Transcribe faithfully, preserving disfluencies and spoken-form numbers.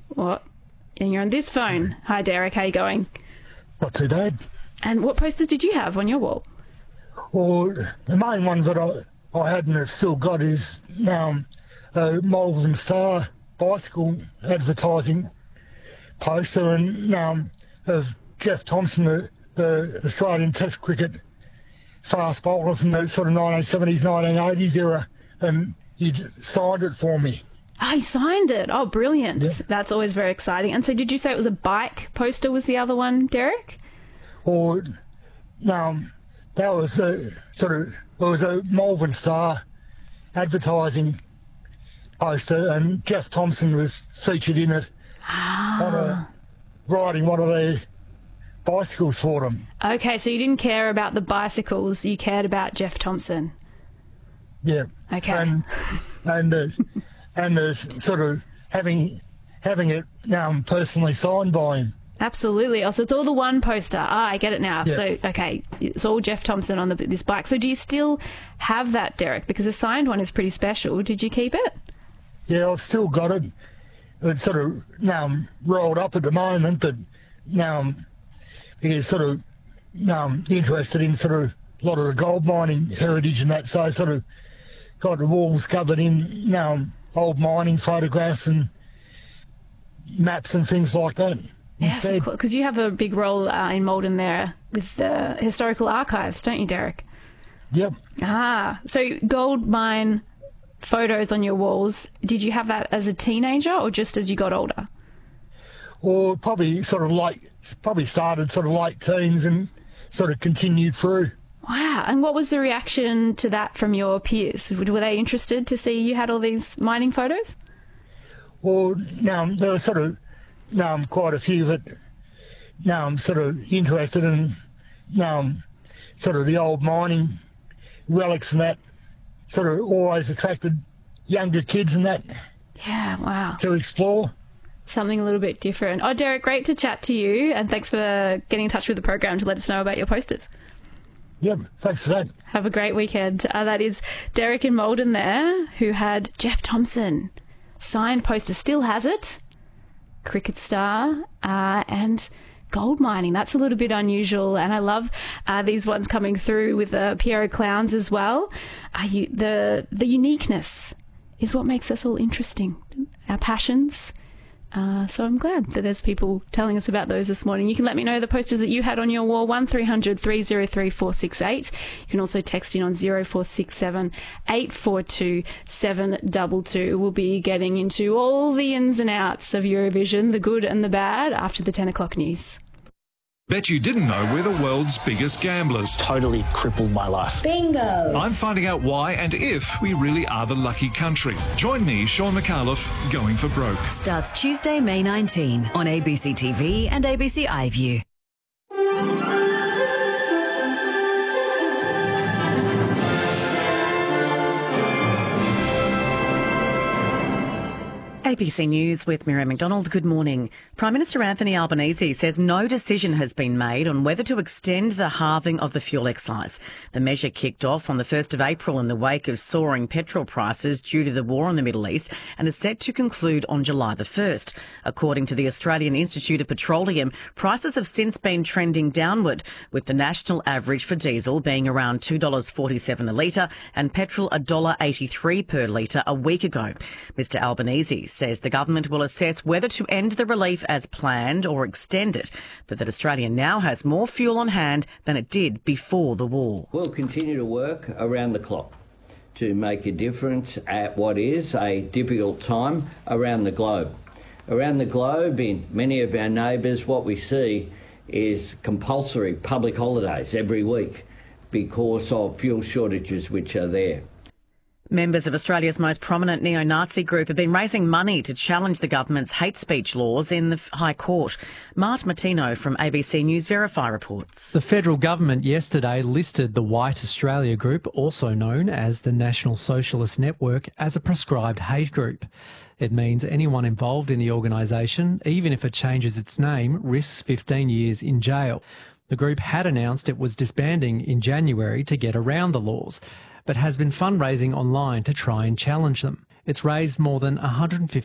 What? And you're on this phone. Hi, Derek. How you going? Not too bad. And what posters did you have on your wall? Well, the main ones that I, I had and have still got is um, a Malvern Star bicycle advertising poster and um, of Jeff Thompson, the, the Australian Test cricket fast bowler from the sort of nineteen seventies, nineteen eighties era, and he signed it for me. Oh, he signed it. Oh, brilliant. Yeah. That's always very exciting. And so did you say it was a bike poster was the other one, Derek? Or, um, that was a sort of, it was a Malvern Star advertising poster, and Jeff Thompson was featured in it, Ah. on a, riding one of their bicycles for them. Okay, so you didn't care about the bicycles, you cared about Jeff Thompson. Yeah. Okay. And and uh, and uh, sort of having having it um, personally signed by him. Absolutely. Oh, so it's all the one poster. Ah, I get it now. Yeah. So, okay, it's all Jeff Thompson on the, this bike. So do you still have that, Derek? Because the signed one is pretty special. Did you keep it? Yeah, I've still got it. It's sort of um, rolled up at the moment, but um, he's sort of um, interested in sort of a lot of the gold mining heritage and that, so I sort of got the walls covered in um, old mining photographs and maps and things like that. Yes, instead. because you have a big role uh, in Malden there with the historical archives, don't you, Derek? Yep. Ah, so gold mine photos on your walls. Did you have that as a teenager or just as you got older? Or probably sort of late, probably started sort of late teens and sort of continued through. Wow. And what was the reaction to that from your peers? Were they interested to see you had all these mining photos? Well, now there were sort of um, quite a few that now I'm sort of interested in um, sort of the old mining relics and that, sort of always attracted younger kids and that Yeah, wow. to explore. Something a little bit different. Oh, Derek, great to chat to you, and thanks for getting in touch with the program to let us know about your posters. Yep, thanks for that. Have a great weekend. Uh, that is Derek in Malden there, who had Jeff Thompson signed poster, still has it, cricket star, uh, and gold mining. That's a little bit unusual, and I love uh, these ones coming through with the Piero clowns as well. Uh, you, the the uniqueness is what makes us all interesting, our passions. Uh, so I'm glad that there's people telling us about those this morning. You can let me know the posters that you had on your wall, one three hundred three oh three four six eight. You can also text in on zero four six seven eight four two seven two two. We'll be getting into all the ins and outs of Eurovision, the good and the bad, after the ten o'clock news. Bet you didn't know we're the world's biggest gamblers. Totally crippled my life. Bingo! I'm finding out why and if we really are the lucky country. Join me, Sean McAuliffe, Going for Broke. Starts Tuesday, May nineteenth on A B C T V and A B C iView. A B C News with Miriam McDonald. Good morning. Prime Minister Anthony Albanese says no decision has been made on whether to extend the halving of the fuel excise. The measure kicked off on the first of April in the wake of soaring petrol prices due to the war in the Middle East and is set to conclude on July the first. According to the Australian Institute of Petroleum, prices have since been trending downward, with the national average for diesel being around two dollars forty-seven a litre and petrol one dollar eighty-three per litre a week ago. Mister Albanese says the government will assess whether to end the relief as planned or extend it, but that Australia now has more fuel on hand than it did before the war. We'll continue to work around the clock to make a difference at what is a difficult time around the globe. Around the globe, in many of our neighbours, what we see is compulsory public holidays every week because of fuel shortages which are there. Members of Australia's most prominent neo-Nazi group have been raising money to challenge the government's hate speech laws in the High Court. Mart Martino from A B C News Verify reports. The federal government yesterday listed the White Australia Group, also known as the National Socialist Network, as a proscribed hate group. It means anyone involved in the organisation, even if it changes its name, risks fifteen years in jail. The group had announced it was disbanding in January to get around the laws, but has been fundraising online to try and challenge them. It's raised more than one hundred fifty